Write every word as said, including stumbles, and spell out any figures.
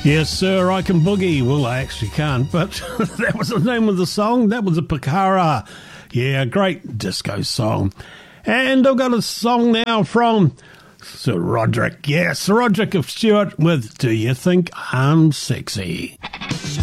Yes, sir, I can boogie. Well, I actually can't, but that was the name of the song. That was a Pakara. Yeah, great disco song. And I've got a song now from Sir Roderick. Yes, Roderick of Stewart with Do You Think I'm Sexy?